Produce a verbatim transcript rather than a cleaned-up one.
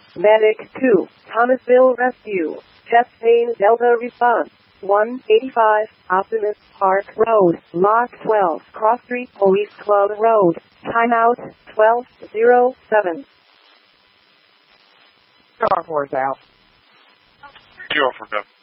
Medic two, Thomasville Rescue. Chest pain Delta response. one eighty-five, Optimus Park Road, Lot twelve, Cross Street Police Club Road. Timeout, twelve oh seven. Star Force out. Zero for them.